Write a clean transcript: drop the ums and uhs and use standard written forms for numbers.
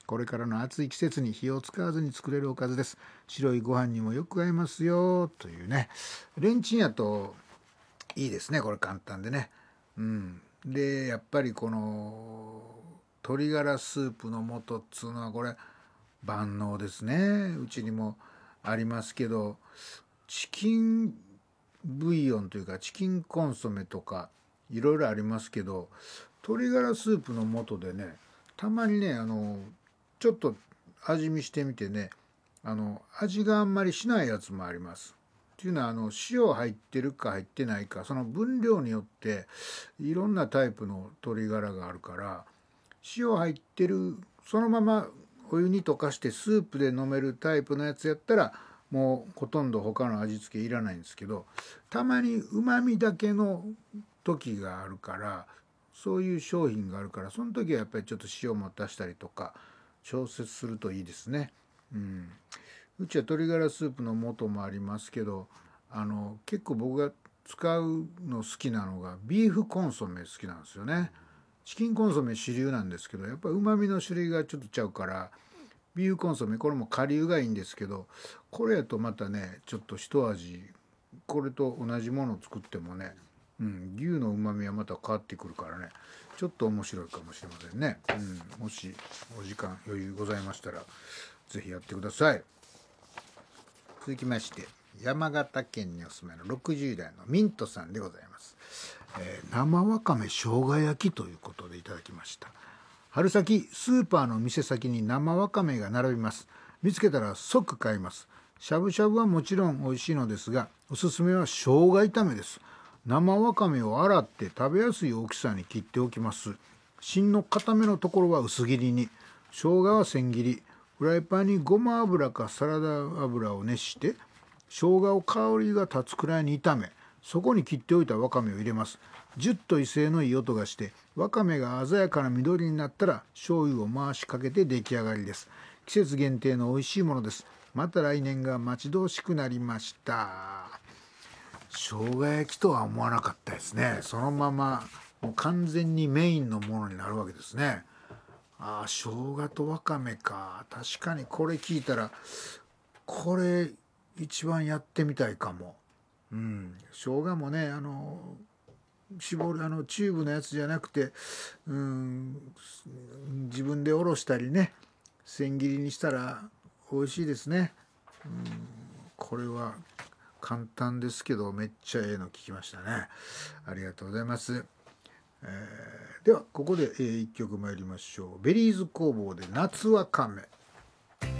これからの暑い季節に火を使わずに作れるおかずです。白いご飯にもよく合いますよというね。レンチンやといいですね、これ簡単でね。でやっぱりこの鶏ガラスープの素っつうのはこれ万能ですね。うちにもありますけど、チキンブイヨンというかチキンコンソメとかいろいろありますけど、鶏ガラスープの素でね、たまにねちょっと味見してみてね、味があんまりしないやつもあります。っていうのは塩入ってるか入ってないか、その分量によっていろんなタイプの鶏ガラがあるから、塩入ってるそのままお湯に溶かしてスープで飲めるタイプのやつやったらもうほとんど他の味付けいらないんですけど、たまにうまみだけの時があるから、そういう商品があるから、その時はやっぱりちょっと塩も足したりとか調節するといいですね。うちは鶏ガラスープの素もありますけど、結構僕が使うの好きなのがビーフコンソメ好きなんですよね。チキンコンソメ主流なんですけど、やっぱりうまみの種類がちょっとちゃうから、ビーフコンソメこれも顆粒がいいんですけど、これやとまたねちょっと一味、これと同じものを作ってもね、牛のうまみはまた変わってくるからね、ちょっと面白いかもしれませんね。もしお時間余裕ございましたらぜひやってください。続きまして、山形県にお住まいの60代のミントさんでございます。生わかめ生姜焼きということでいただきました。春先スーパーの店先に生わかめが並びます。見つけたら即買います。しゃぶしゃぶはもちろん美味しいのですが、おすすめは生姜炒めです。生わかめを洗って食べやすい大きさに切っておきます。芯の固めのところは薄切りに、生姜は千切り。フライパンにごま油かサラダ油を熱して、生姜を香りが立つくらいに炒め、そこに切っておいたわかめを入れます。ジュッと威勢のいい音がして、わかめが鮮やかな緑になったら醤油を回しかけて出来上がりです。季節限定の美味しいものです。また来年が待ち遠しくなりました。生姜焼きとは思わなかったですね。そのままもう完全にメインのものになるわけですね。生姜とわかめか。確かにこれ聞いたらこれ一番やってみたいかも。生姜もね絞るチューブのやつじゃなくて、自分でおろしたりね、千切りにしたら美味しいですね。これは簡単ですけどめっちゃええの聞きましたね。ありがとうございます。ではここで、1曲参りましょう。ベリーズ工房で夏わかめ。